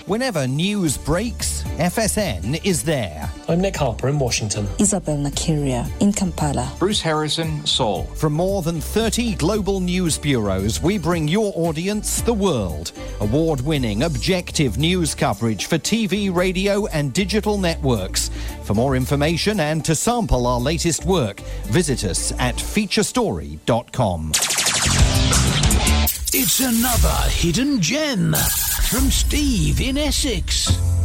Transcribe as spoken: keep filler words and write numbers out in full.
Whenever news breaks, F S N is there. I'm Nick Harper in Washington. Isabel Nakiria in Kampala. Bruce Harrison, Seoul. From more than thirty global news bureaus, we bring your audience the world. Award-winning, objective news coverage for T V, radio and digital networks. For more information and to sample our latest work, visit us at feature story dot com. It's another hidden gem from Steve in Essex.